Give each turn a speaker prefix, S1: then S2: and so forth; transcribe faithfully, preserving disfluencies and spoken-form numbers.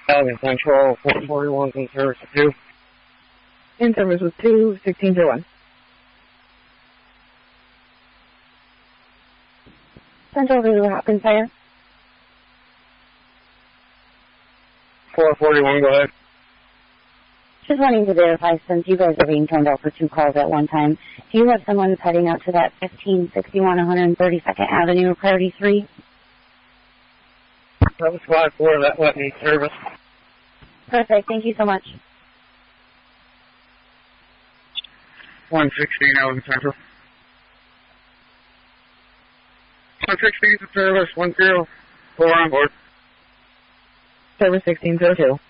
S1: Elgin Central, four forty-one in service with two.
S2: In service with two, sixteen oh one. Central Zulu Hopkins Fire.
S1: four forty-one, go ahead.
S3: Just wanting to verify, since you guys are being turned out for two calls at one time, do you have someone that's heading out to that fifteen sixty-one one hundred thirty-second Avenue, priority three?
S1: That was squad four, that let me service.
S3: Perfect, thank you so much.
S1: one sixteen, Elgin Central. one sixteen to service, one zero, four on board.
S2: Service sixteen oh two.